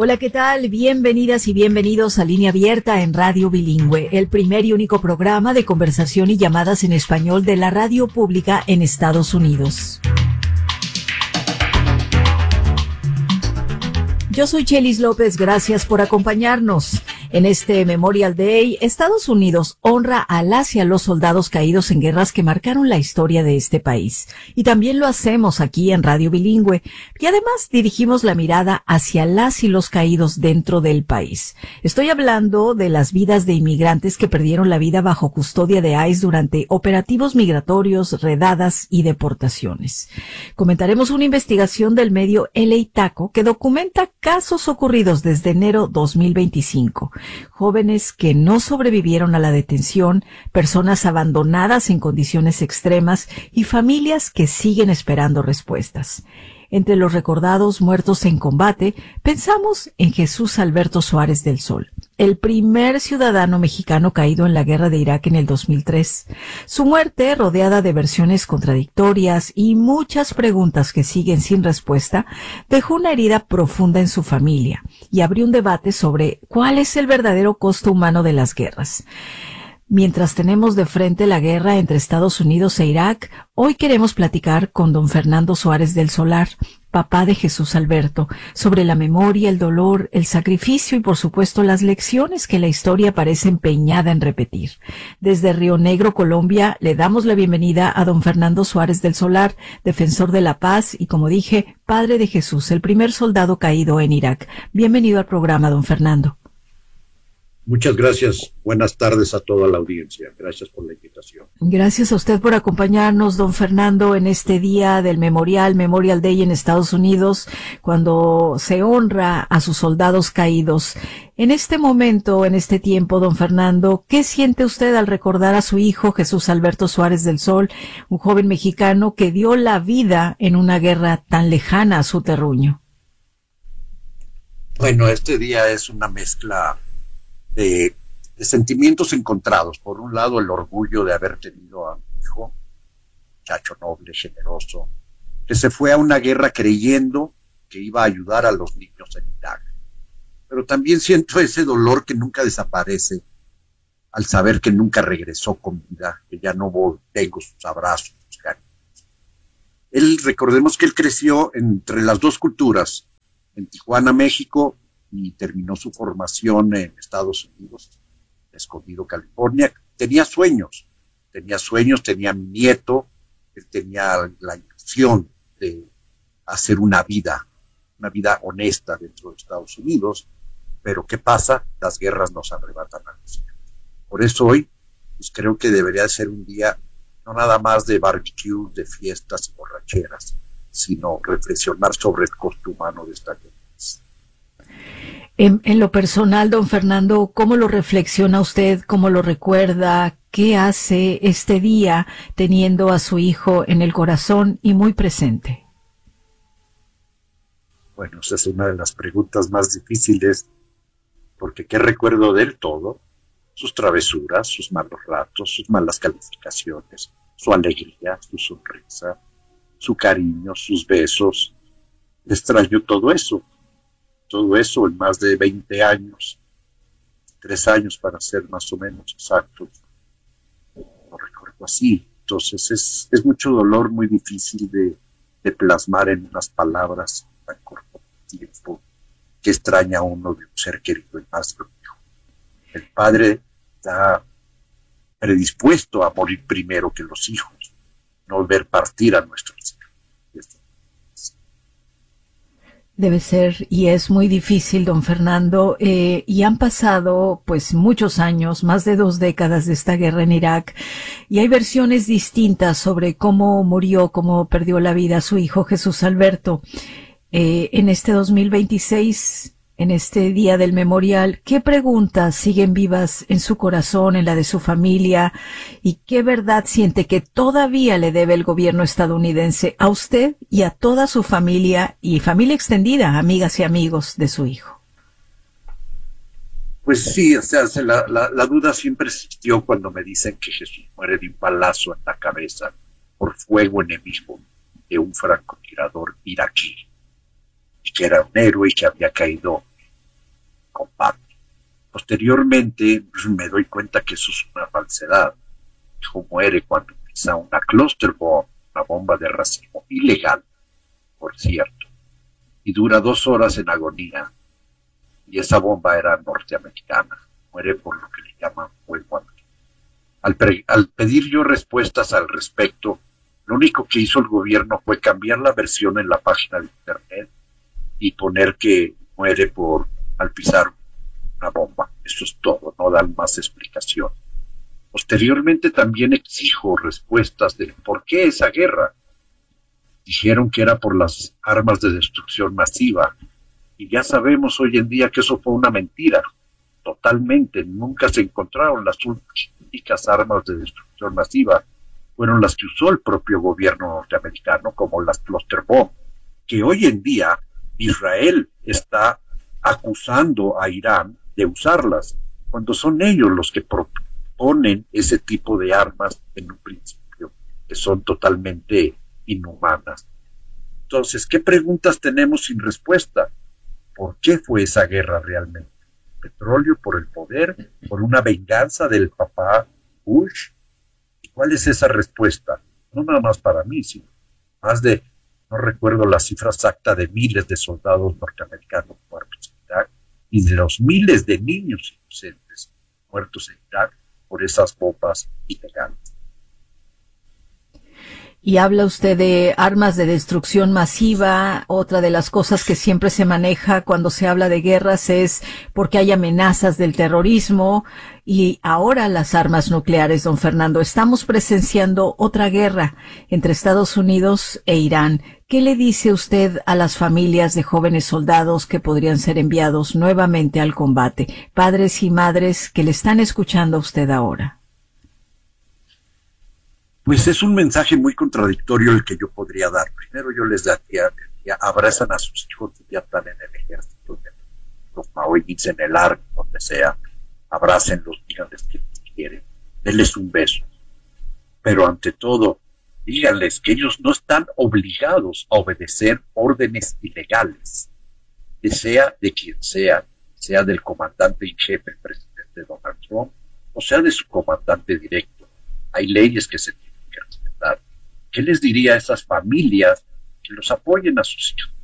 Hola, ¿qué tal? Bienvenidas y bienvenidos a Línea Abierta en Radio Bilingüe, el primer y único programa de conversación y llamadas en español de la radio pública en Estados Unidos. Yo soy Chelis López, gracias por acompañarnos. En este Memorial Day, Estados Unidos honra a las y a los soldados caídos en guerras que marcaron la historia de este país. Y también lo hacemos aquí en Radio Bilingüe. Y además dirigimos la mirada hacia las y los caídos dentro del país. Estoy hablando de las vidas de inmigrantes que perdieron la vida bajo custodia de ICE durante operativos migratorios, redadas y deportaciones. Comentaremos una investigación del medio LA Taco que documenta casos ocurridos desde enero 2025. Jóvenes que no sobrevivieron a la detención, personas abandonadas en condiciones extremas y familias que siguen esperando respuestas. Entre los recordados muertos en combate, pensamos en Jesús Alberto Suárez del Sol, el primer ciudadano mexicano caído en la guerra de Irak en el 2003. Su muerte, rodeada de versiones contradictorias y muchas preguntas que siguen sin respuesta, dejó una herida profunda en su familia y abrió un debate sobre cuál es el verdadero costo humano de las guerras. Mientras tenemos de frente la guerra entre Estados Unidos e Irak, hoy queremos platicar con don Fernando Suárez del Solar, papá de Jesús Alberto, sobre la memoria, el dolor, el sacrificio y por supuesto las lecciones que la historia parece empeñada en repetir. Desde Río Negro, Colombia, le damos la bienvenida a don Fernando Suárez del Solar, defensor de la paz y, como dije, padre de Jesús, el primer soldado caído en Irak. Bienvenido al programa, don Fernando. Muchas gracias. Buenas tardes a toda la audiencia. Gracias por la invitación. Gracias a usted por acompañarnos, don Fernando, en este día del Memorial Day en Estados Unidos, cuando se honra a sus soldados caídos. En este momento, en este tiempo, don Fernando, ¿qué siente usted al recordar a su hijo Jesús Alberto Suárez del Sol, un joven mexicano que dio la vida en una guerra tan lejana a su terruño? Bueno, este día es una mezcla de sentimientos encontrados. Por un lado, el orgullo de haber tenido a mi hijo, muchacho noble, generoso, que se fue a una guerra creyendo que iba a ayudar a los niños en Irak. Pero también siento ese dolor que nunca desaparece al saber que nunca regresó con vida, que ya no tengo sus abrazos, sus cariños. Recordemos que él creció entre las dos culturas, en Tijuana, México, y terminó su formación en Estados Unidos, Escondido, California. Tenía sueños, tenía mi nieto, él tenía la ilusión de hacer una vida honesta dentro de Estados Unidos, pero ¿qué pasa? Las guerras nos arrebatan a los hijos. Por eso hoy, pues creo que debería ser un día no nada más de barbecue, de fiestas y borracheras, sino reflexionar sobre el costo humano de esta guerra. En lo personal, don Fernando, ¿cómo lo reflexiona usted? ¿Cómo lo recuerda? ¿Qué hace este día teniendo a su hijo en el corazón y muy presente? Bueno, esa es una de las preguntas más difíciles, porque ¿qué recuerdo de él? Todo, sus travesuras, sus malos ratos, sus malas calificaciones, su alegría, su sonrisa, su cariño, sus besos. Extraño todo eso en más de 20 años, 3 años para ser más o menos exactos, lo recuerdo así. Entonces es mucho dolor, muy difícil de plasmar en unas palabras tan corto tiempo, que extraña a uno de un ser querido y más lo dijo. El padre está predispuesto a morir primero que los hijos, no ver partir a nuestros hijos. Debe ser y es muy difícil, don Fernando, y han pasado pues muchos años, más de 2 décadas de esta guerra en Irak, y hay versiones distintas sobre cómo murió, cómo perdió la vida su hijo Jesús Alberto. En este 2026, en este día del memorial, ¿qué preguntas siguen vivas en su corazón, en la de su familia? ¿Y qué verdad siente que todavía le debe el gobierno estadounidense a usted y a toda su familia y familia extendida, amigas y amigos de su hijo? Pues sí, o sea, la duda siempre existió cuando me dicen que Jesús muere de un balazo en la cabeza por fuego enemigo de un francotirador iraquí, y que era un héroe y que había caído combate. Posteriormente pues, me doy cuenta que eso es una falsedad. Mi hijo muere cuando pisa una cluster bomb, una bomba de racimo ilegal, por cierto, y dura 2 horas en agonía, y esa bomba era norteamericana. Muere por lo que le llaman fuego amigo. Al pedir yo respuestas al respecto, lo único que hizo el gobierno fue cambiar la versión en la página de internet y poner que muere al pisar una bomba. Eso es todo, no dan más explicación. Posteriormente también exijo respuestas de por qué esa guerra. Dijeron que era por las armas de destrucción masiva, y ya sabemos hoy en día que eso fue una mentira, totalmente. Nunca se encontraron las únicas armas de destrucción masiva. Fueron las que usó el propio gobierno norteamericano, como las cluster bomb, que hoy en día Israel está acusando a Irán de usarlas, cuando son ellos los que proponen ese tipo de armas en un principio, que son totalmente inhumanas. Entonces, ¿qué preguntas tenemos sin respuesta? ¿Por qué fue esa guerra realmente? ¿Petróleo por el poder? ¿Por una venganza del papá Bush? ¿Y cuál es esa respuesta? No nada más para mí, sino más de, no recuerdo la cifra exacta, de miles de soldados norteamericanos muertos en Irak y de los miles de niños inocentes muertos en Irak por esas bombas ilegales. Y habla usted de armas de destrucción masiva. Otra de las cosas que siempre se maneja cuando se habla de guerras es porque hay amenazas del terrorismo y ahora las armas nucleares, don Fernando. Estamos presenciando otra guerra entre Estados Unidos e Irán. ¿Qué le dice usted a las familias de jóvenes soldados que podrían ser enviados nuevamente al combate? Padres y madres que le están escuchando a usted ahora. Pues es un mensaje muy contradictorio el que yo podría dar. Primero yo les daría, abrazan a sus hijos que ya están en el ejército, los maoíes en el arco, donde sea, abrácenlos, díganles que quieren, denles un beso. Pero ante todo, díganles que ellos no están obligados a obedecer órdenes ilegales, que sea de quien sea del comandante en jefe, el presidente Donald Trump, o sea de su comandante directo. Hay leyes que se tienen que respetar. ¿Qué les diría a esas familias que los apoyen a sus hijos?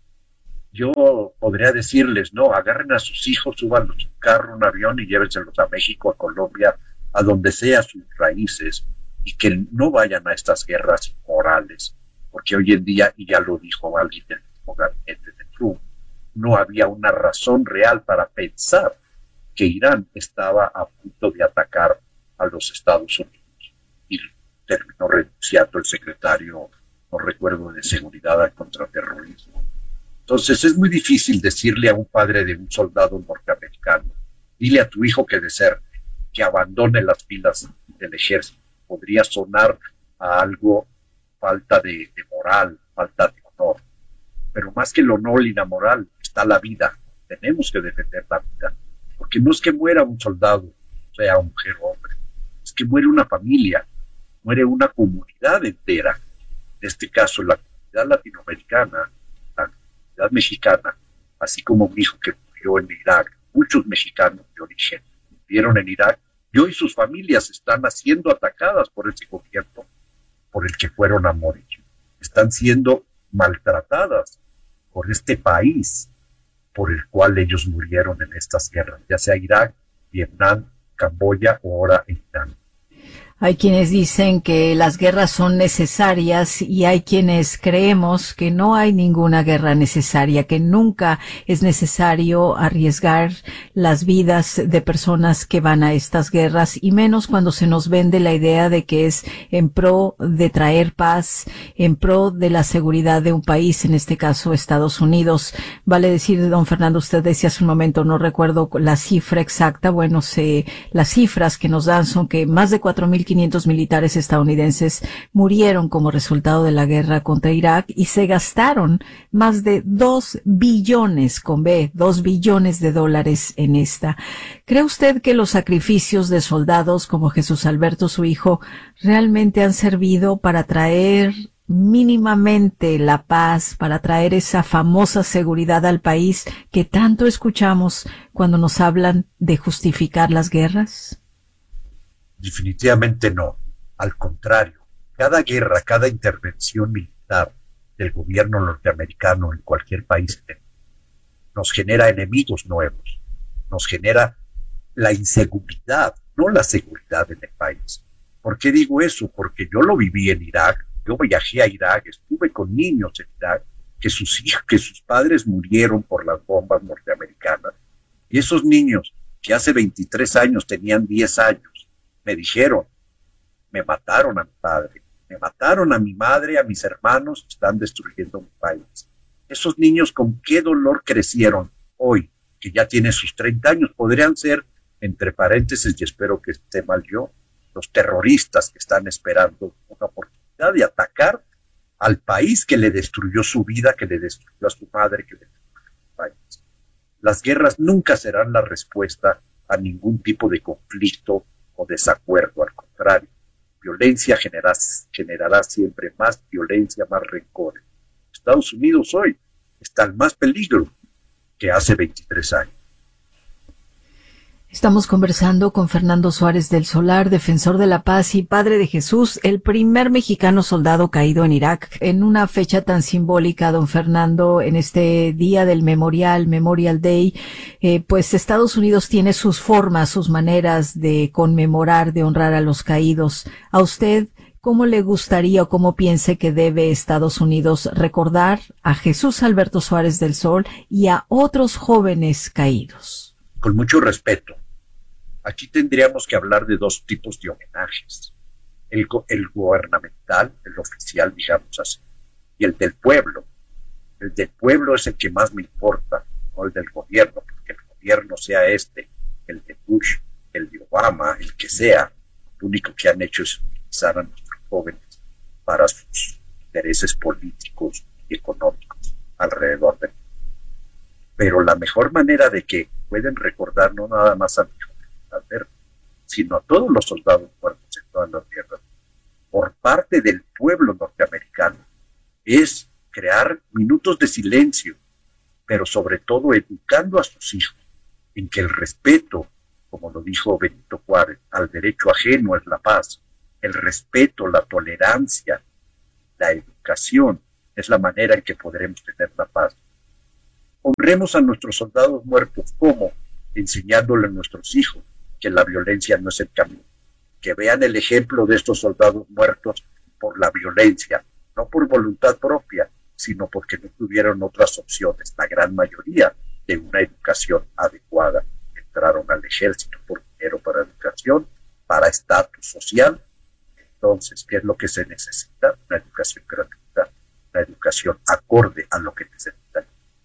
Yo podría decirles, no, agarren a sus hijos, súbanlos a un carro, un avión y llévenselos a México, a Colombia, a donde sea sus raíces, y que no vayan a estas guerras inmorales, porque hoy en día, y ya lo dijo alguien del mismo gabinete de Trump, no había una razón real para pensar que Irán estaba a punto de atacar a los Estados Unidos. Y terminó renunciando el secretario, no recuerdo, de seguridad al contraterrorismo. Entonces es muy difícil decirle a un padre de un soldado norteamericano, dile a tu hijo que deserte, que abandone las filas del ejército. Podría sonar a algo falta de moral, falta de honor. Pero más que el honor y la moral está la vida. Tenemos que defender la vida. Porque no es que muera un soldado, sea mujer o hombre, es que muere una familia, muere una comunidad entera. En este caso, la comunidad latinoamericana, la comunidad mexicana, así como mi hijo que murió en Irak, muchos mexicanos de origen murieron en Irak, y hoy sus familias están siendo atacadas por ese gobierno por el que fueron a morir. Están siendo maltratadas por este país por el cual ellos murieron en estas guerras, ya sea Irak, Vietnam, Camboya o ahora Irán. Hay quienes dicen que las guerras son necesarias y hay quienes creemos que no hay ninguna guerra necesaria, que nunca es necesario arriesgar las vidas de personas que van a estas guerras, y menos cuando se nos vende la idea de que es en pro de traer paz, en pro de la seguridad de un país, en este caso Estados Unidos. Vale decir, don Fernando, usted decía hace un momento, no recuerdo la cifra exacta, bueno, las cifras que nos dan son que más de 4,500 militares estadounidenses murieron como resultado de la guerra contra Irak y se gastaron más de 2 billones, con B, 2 billones de dólares en esta. ¿Cree usted que los sacrificios de soldados como Jesús Alberto, su hijo, realmente han servido para traer mínimamente la paz, para traer esa famosa seguridad al país que tanto escuchamos cuando nos hablan de justificar las guerras? Definitivamente no. Al contrario, cada guerra, cada intervención militar del gobierno norteamericano en cualquier país nos genera enemigos nuevos, nos genera la inseguridad, no la seguridad en el país. ¿Por qué digo eso? Porque yo lo viví en Irak, yo viajé a Irak, estuve con niños en Irak, que sus padres murieron por las bombas norteamericanas, y esos niños que hace 23 años tenían 10 años, me dijeron, me mataron a mi padre, me mataron a mi madre, a mis hermanos, están destruyendo mi país. Esos niños con qué dolor crecieron hoy, que ya tienen sus 30 años, podrían ser, entre paréntesis, y espero que esté mal yo, los terroristas que están esperando una oportunidad de atacar al país que le destruyó su vida, que le destruyó a su madre, que le destruyó a su país. Las guerras nunca serán la respuesta a ningún tipo de conflicto o desacuerdo, al contrario. Violencia generará siempre más violencia, más rencores. Estados Unidos hoy está en más peligro que hace 23 años. Estamos conversando con Fernando Suárez del Solar, defensor de la paz y padre de Jesús, el primer mexicano soldado caído en Irak. En una fecha tan simbólica, don Fernando, en este día del Memorial Day, pues Estados Unidos tiene sus formas, sus maneras de conmemorar, de honrar a los caídos. ¿A usted cómo le gustaría o cómo piense que debe Estados Unidos recordar a Jesús Alberto Suárez del Sol y a otros jóvenes caídos? Con mucho respeto. Aquí tendríamos que hablar de dos tipos de homenajes. El gubernamental, el oficial, digamos así, y el del pueblo. El del pueblo es el que más me importa, no el del gobierno, porque el gobierno sea el de Bush, el de Obama, el que sea, lo único que han hecho es utilizar a nuestros jóvenes para sus intereses políticos y económicos alrededor del mundo. Pero la mejor manera de que pueden recordar no nada más a mi joven Alberto, sino a todos los soldados muertos en todas las guerras, por parte del pueblo norteamericano, es crear minutos de silencio, pero sobre todo educando a sus hijos en que el respeto, como lo dijo Benito Juárez, al derecho ajeno es la paz. El respeto, la tolerancia, la educación es la manera en que podremos tener la paz. Honremos a nuestros soldados muertos, ¿cómo? Enseñándole a nuestros hijos que la violencia no es el camino, que vean el ejemplo de estos soldados muertos por la violencia, no por voluntad propia, sino porque no tuvieron otras opciones. La gran mayoría de una educación adecuada entraron al ejército por dinero, para educación, para estatus social. Entonces, ¿qué es lo que se necesita? Una educación gratuita, una educación acorde a lo que necesitan.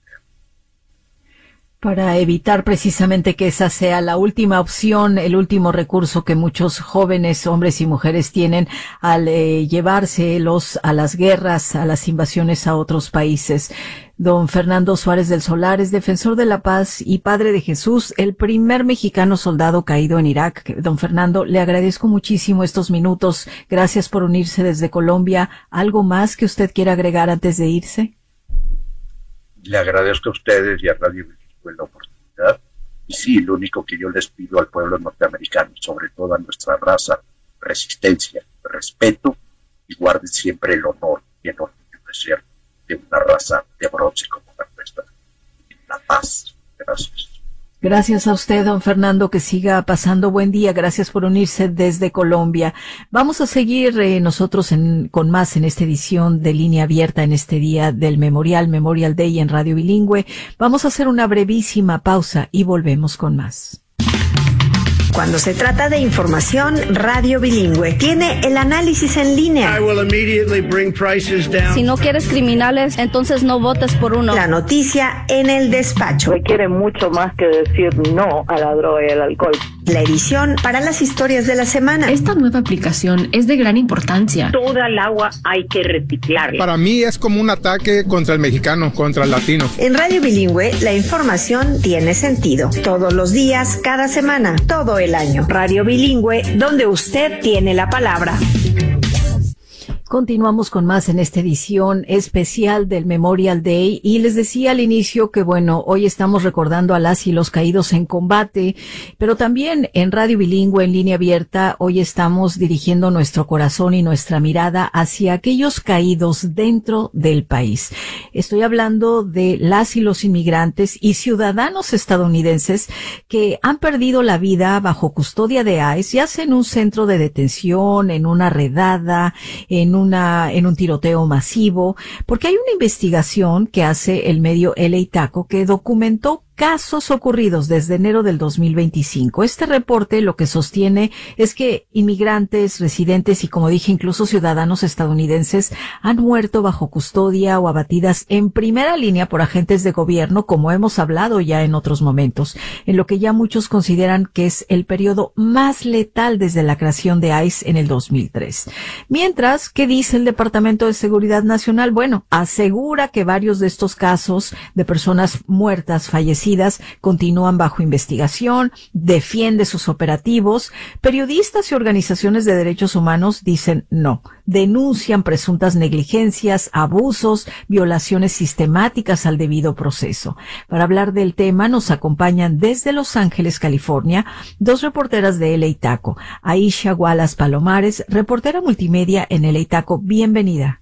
Para evitar precisamente que esa sea la última opción, el último recurso que muchos jóvenes, hombres y mujeres tienen al llevárselos a las guerras, a las invasiones a otros países. Don Fernando Suárez del Solar es defensor de la paz y padre de Jesús, el primer mexicano soldado caído en Irak. Don Fernando, le agradezco muchísimo estos minutos. Gracias por unirse desde Colombia. ¿Algo más que usted quiera agregar antes de irse? Le agradezco a ustedes y a Radio la oportunidad, y sí, lo único que yo les pido al pueblo norteamericano, sobre todo a nuestra raza, resistencia, respeto, y guarden siempre el honor y el orgullo de ser de una raza de bronce como la nuestra. La paz. Gracias. Gracias a usted, don Fernando, que siga pasando buen día. Gracias por unirse desde Colombia. Vamos a seguir nosotros con más en esta edición de Línea Abierta en este día del Memorial Day en Radio Bilingüe. Vamos a hacer una brevísima pausa y volvemos con más. Cuando se trata de información, Radio Bilingüe tiene el análisis en línea. Si no quieres criminales, entonces no votes por uno. La noticia en el despacho. Requiere mucho más que decir no a la droga y al alcohol. La edición para las historias de la semana. Esta nueva aplicación es de gran importancia. Toda el agua hay que reciclarla. Para mí es como un ataque contra el mexicano, contra el latino. En Radio Bilingüe, la información tiene sentido. Todos los días, cada semana, todo el año. Radio Bilingüe, donde usted tiene la palabra. Continuamos con más en esta edición especial del Memorial Day y les decía al inicio que bueno, hoy estamos recordando a las y los caídos en combate, pero también en Radio Bilingüe en línea abierta hoy estamos dirigiendo nuestro corazón y nuestra mirada hacia aquellos caídos dentro del país. Estoy hablando de las y los inmigrantes y ciudadanos estadounidenses que han perdido la vida bajo custodia de ICE, ya sea en un centro de detención, en una redada, en un tiroteo masivo, porque hay una investigación que hace el medio LA Taco que documentó casos ocurridos desde enero del 2025. Este reporte lo que sostiene es que inmigrantes, residentes y, como dije, incluso ciudadanos estadounidenses han muerto bajo custodia o abatidas en primera línea por agentes de gobierno, como hemos hablado ya en otros momentos, en lo que ya muchos consideran que es el periodo más letal desde la creación de ICE en el 2003. Mientras, ¿qué dice el Departamento de Seguridad Nacional? Bueno, asegura que varios de estos casos de personas muertas, fallecidas, continúan bajo investigación, defiende sus operativos. Periodistas y organizaciones de derechos humanos dicen no, denuncian presuntas negligencias, abusos, violaciones sistemáticas al debido proceso. Para hablar del tema nos acompañan desde Los Ángeles, California, dos reporteras de LA Taco, Aisha Wallace Palomares, reportera multimedia en LA Taco. Bienvenida.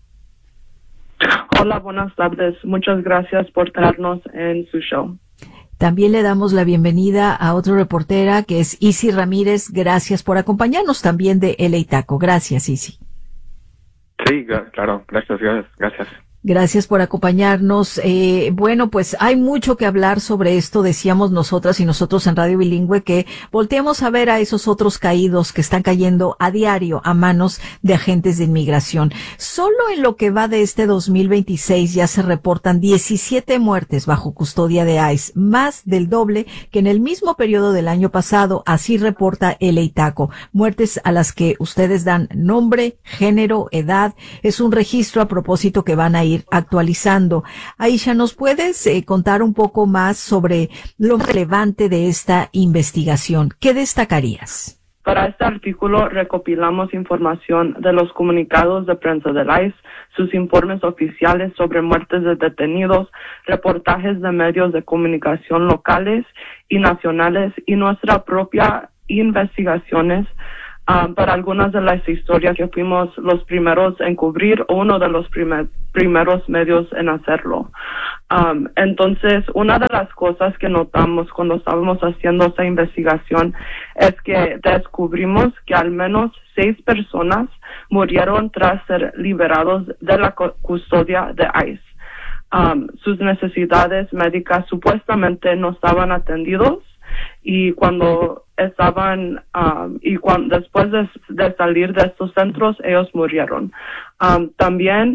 Hola, buenas tardes. Muchas gracias por tenernos en su show. También le damos la bienvenida a otra reportera que es Isi Ramírez. Gracias por acompañarnos también de LA Taco. Gracias, Isi. Sí, claro. Gracias. Gracias por acompañarnos. Bueno, pues hay mucho que hablar sobre esto. Decíamos nosotras y nosotros en Radio Bilingüe que volteemos a ver a esos otros caídos que están cayendo a diario a manos de agentes de inmigración. Solo en lo que va de este 2026 ya se reportan 17 muertes bajo custodia de ICE, más del doble que en el mismo periodo del año pasado. Así reporta LA Taco. Muertes a las que ustedes dan nombre, género, edad. Es un registro a propósito que van a ir actualizando. Aisha, ¿nos puedes contar un poco más sobre lo relevante de esta investigación? ¿Qué destacarías? Para este artículo recopilamos información de los comunicados de prensa del ICE, sus informes oficiales sobre muertes de detenidos, reportajes de medios de comunicación locales y nacionales y nuestra propia investigaciones para algunas de las historias que fuimos los primeros en cubrir o uno de los primeros medios en hacerlo. Entonces, una de las cosas que notamos cuando estábamos haciendo esa investigación es que descubrimos que al menos 6 personas murieron tras ser liberados de la custodia de ICE. Sus necesidades médicas supuestamente no estaban atendidos y cuando estaban después de salir de estos centros ellos murieron. También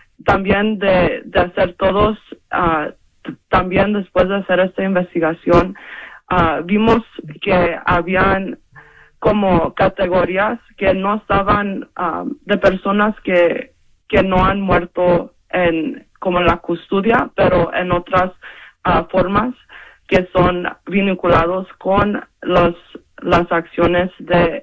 de hacer todos también después de hacer esta investigación vimos que habían como categorías que no estaban de personas que no han muerto como en la custodia, pero en otras formas que son vinculados con las acciones de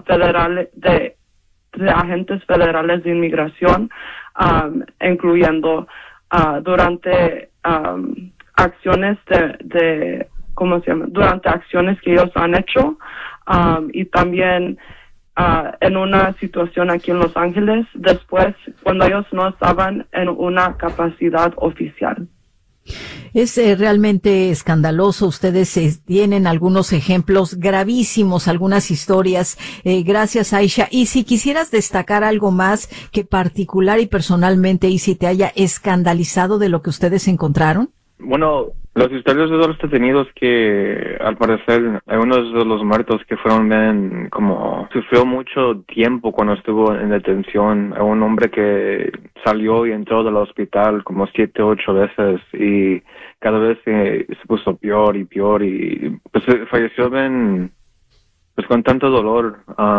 agentes federales de inmigración, incluyendo durante acciones durante acciones que ellos han hecho, y también en una situación aquí en Los Ángeles después cuando ellos no estaban en una capacidad oficial. Es realmente escandaloso. Ustedes tienen algunos ejemplos gravísimos, algunas historias. Gracias, Aisha. Y si quisieras destacar algo más que particular y personalmente, y si te haya escandalizado de lo que ustedes encontraron. Bueno, los historias de los detenidos que, al parecer, algunos de los muertos que fueron como sufrió mucho tiempo cuando estuvo en detención. Hay un hombre que salió y entró del hospital como 7 o 8 veces y cada vez se puso peor y pues falleció pues con tanto dolor.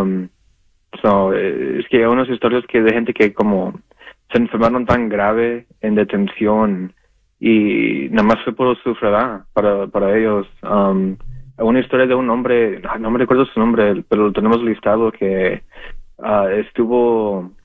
Es que hay unas historias de gente que como se enfermaron tan grave en detención y nada más fue por su enfermedad para ellos. Una historia de un hombre, no me recuerdo su nombre, pero lo tenemos listado, que estuvo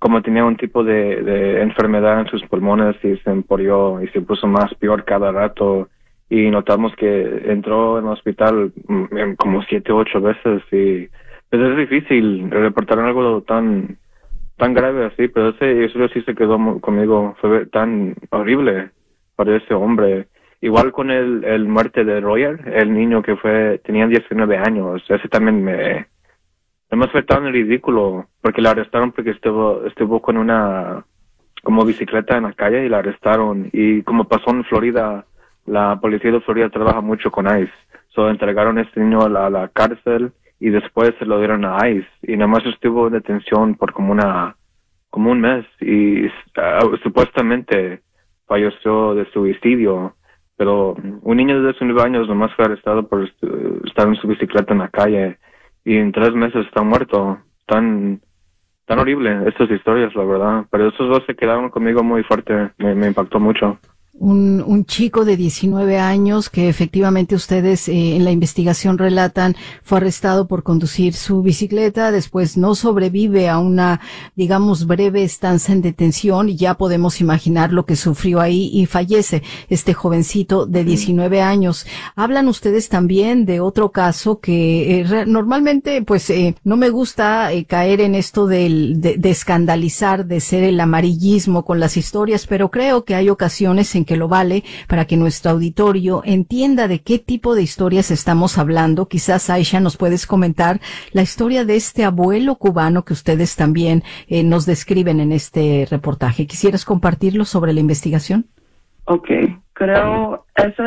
como tenía un tipo de enfermedad en sus pulmones y se emporió y se puso más peor cada rato, y notamos que entró en el hospital como 7 o 8 veces, y pues es difícil reportar algo tan grave así, pero eso sí se quedó conmigo. Fue tan horrible para ese hombre. Igual con el muerte de Royer, el niño que tenía 19 años, ese también además fue tan ridículo, porque la arrestaron porque estuvo con una como bicicleta en la calle y la arrestaron, y como pasó en Florida, la policía de Florida trabaja mucho con ICE, entregaron a este niño a la cárcel y después se lo dieron a ICE, y nada más estuvo en detención por como un mes, y supuestamente falleció de suicidio. Pero un niño de 19 años nomás fue arrestado por estar en su bicicleta en la calle, y en 3 meses está muerto. Tan horrible estas historias, la verdad. Pero esos dos se quedaron conmigo muy fuerte, me impactó mucho. Un chico de 19 años que efectivamente ustedes en la investigación relatan fue arrestado por conducir su bicicleta, después no sobrevive a una, digamos, breve estancia en detención, y ya podemos imaginar lo que sufrió ahí, y fallece este jovencito de 19 años. Hablan ustedes también de otro caso que normalmente pues no me gusta caer en esto de escandalizar, de ser el amarillismo con las historias, pero creo que hay ocasiones en que lo vale para que nuestro auditorio entienda de qué tipo de historias estamos hablando. Quizás, Aisha, nos puedes comentar la historia de este abuelo cubano que ustedes también nos describen en este reportaje. ¿Quisieras compartirlo sobre la investigación? Okay, creo es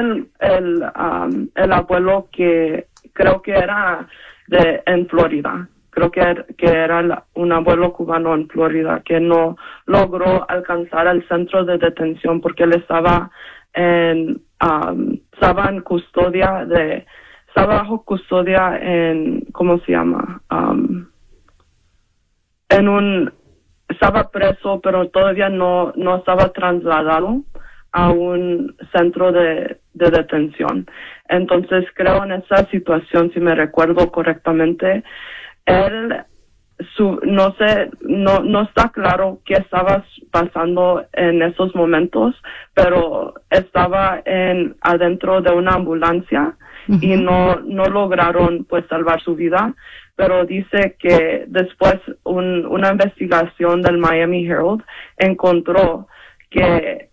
el abuelo que creo que era en Florida. Creo que era un abuelo cubano en Florida que no logró alcanzar el centro de detención porque él estaba bajo custodia en, ¿cómo se llama? Estaba preso, pero todavía no estaba trasladado a un centro de detención. Entonces creo en esa situación, si me recuerdo correctamente, él no está claro qué estaba pasando en esos momentos, pero estaba adentro de una ambulancia y no lograron pues salvar su vida, pero dice que después una investigación del Miami Herald encontró que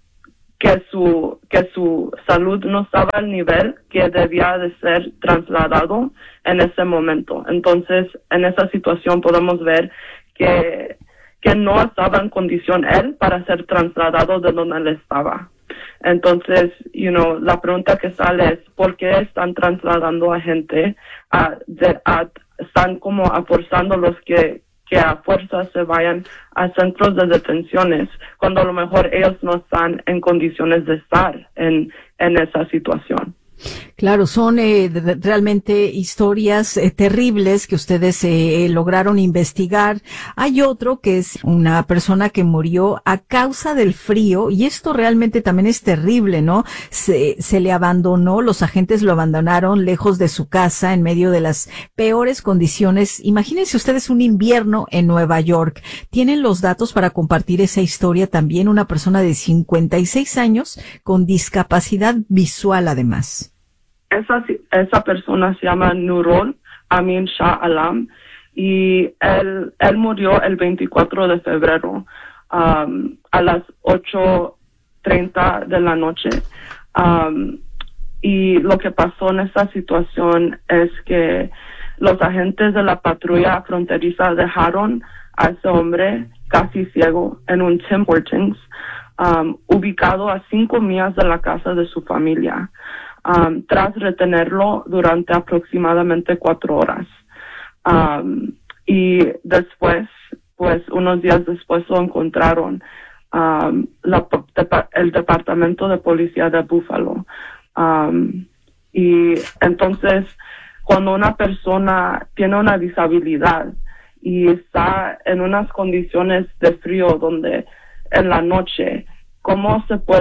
su salud no estaba al nivel que debía de ser trasladado en ese momento. Entonces, en esa situación podemos ver que no estaba en condición él para ser trasladado de donde él estaba. Entonces, la pregunta que sale es, ¿por qué están trasladando a gente? Están como forzando los que a fuerza se vayan a centros de detenciones cuando a lo mejor ellos no están en condiciones de estar en esa situación. Claro, son realmente historias terribles que ustedes lograron investigar. Hay otro que es una persona que murió a causa del frío, y esto realmente también es terrible, ¿no? Se le abandonó, los agentes lo abandonaron lejos de su casa en medio de las peores condiciones. Imagínense ustedes un invierno en Nueva York. ¿Tienen los datos para compartir esa historia también? Una persona de 56 años con discapacidad visual además. Esa persona se llama Nurul Amin Shah Alam, y él murió el 24 de febrero a las 8:30 de la noche. Y lo que pasó en esta situación es que los agentes de la patrulla fronteriza dejaron a ese hombre casi ciego en un Tim Hortons, ubicado a 5 millas de la casa de su familia. Tras retenerlo durante aproximadamente 4 horas. Y después, pues unos días después lo encontraron el Departamento de Policía de Buffalo. Y entonces, cuando una persona tiene una disabilidad y está en unas condiciones de frío donde en la noche, ¿cómo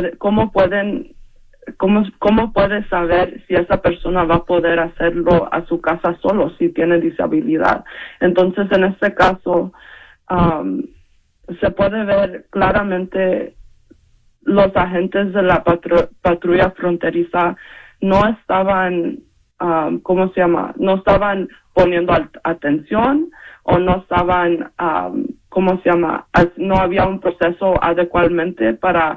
puede saber si esa persona va a poder hacerlo a su casa solo si tiene disabilidad? Entonces, en este caso, se puede ver claramente los agentes de la patrulla fronteriza no estaban, no estaban poniendo atención o no estaban, no había un proceso adecuadamente para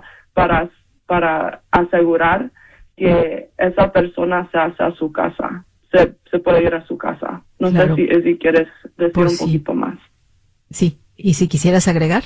asegurar que esa persona se hace a su casa, se puede ir a su casa. No sé si quieres decir un poquito más. Sí, y si quisieras agregar.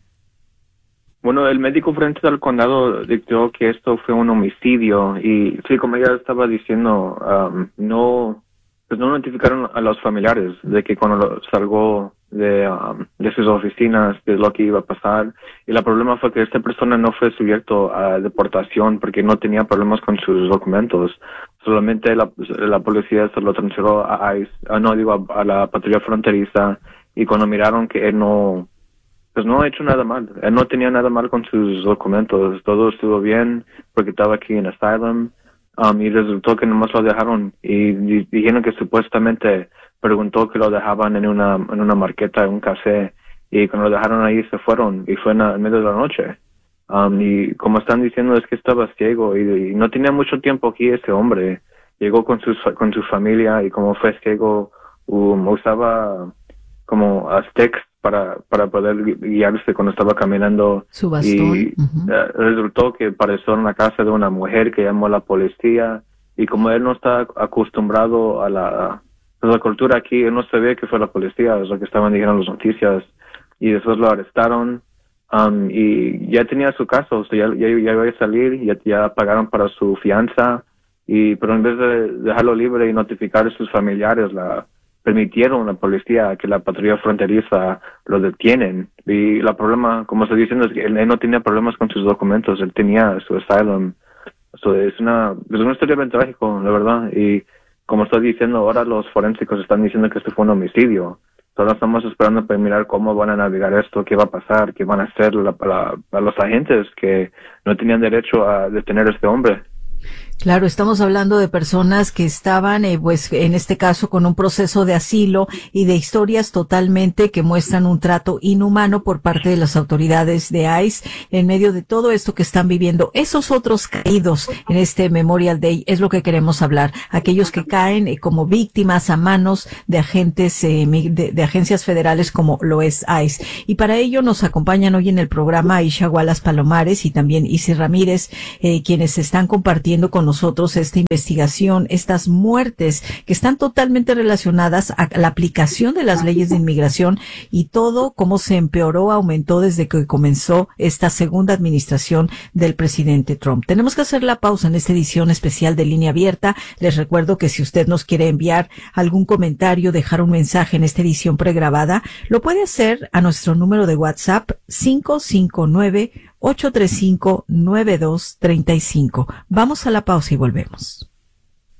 Bueno, el médico frente del condado dictó que esto fue un homicidio y sí, como ella estaba diciendo, no notificaron a los familiares de que cuando salgó de sus oficinas de lo que iba a pasar, y el problema fue que esta persona no fue sujeto a deportación porque no tenía problemas con sus documentos. Solamente la policía se lo transfirió a ICE, a la patrulla fronteriza, y cuando miraron que él no ha hecho nada mal. Él no tenía nada mal con sus documentos. Todo estuvo bien porque estaba aquí en asylum. Y resultó que nomás lo dejaron y dijeron que supuestamente preguntó que lo dejaban en una marqueta, en un café, y cuando lo dejaron ahí se fueron y fue en medio de la noche. Y como están diciendo es que estaba ciego y no tenía mucho tiempo aquí ese hombre. Llegó con su familia y como fue ciego usaba como sticks para poder guiarse cuando estaba caminando. Su bastón. Y resultó que apareció en la casa de una mujer que llamó a la policía, y como él no está acostumbrado a la cultura aquí, él no sabía que fue la policía, es lo que estaban diciendo las noticias, y después lo arrestaron. Y ya tenía su caso, o sea, ya iba a salir, ya pagaron para su fianza, pero en vez de dejarlo libre y notificar a sus familiares, permitieron a la policía que la patrulla fronteriza lo detienen. Y el problema, como estoy diciendo, es que él no tenía problemas con sus documentos, él tenía su asylum. Es una historia bien trágica, la verdad. Y como estoy diciendo, ahora los forensicos están diciendo que esto fue un homicidio. Solo estamos esperando para mirar cómo van a navegar esto, qué va a pasar, qué van a hacer a los agentes que no tenían derecho a detener a este hombre. Claro, estamos hablando de personas que estaban, pues, en este caso, con un proceso de asilo y de historias totalmente que muestran un trato inhumano por parte de las autoridades de ICE en medio de todo esto que están viviendo. Esos otros caídos en este Memorial Day es lo que queremos hablar. Aquellos que caen como víctimas a manos de agentes, de agencias federales como lo es ICE. Y para ello nos acompañan hoy en el programa Aisha Wallace Palomares y también Isi Ramírez, quienes están compartiendo con nosotros esta investigación, estas muertes que están totalmente relacionadas a la aplicación de las leyes de inmigración y todo cómo se empeoró, aumentó desde que comenzó esta segunda administración del presidente Trump. Tenemos que hacer la pausa en esta edición especial de Línea Abierta. Les recuerdo que si usted nos quiere enviar algún comentario, dejar un mensaje en esta edición pregrabada, lo puede hacer a nuestro número de WhatsApp 559-835-9235. Vamos a la pausa y volvemos.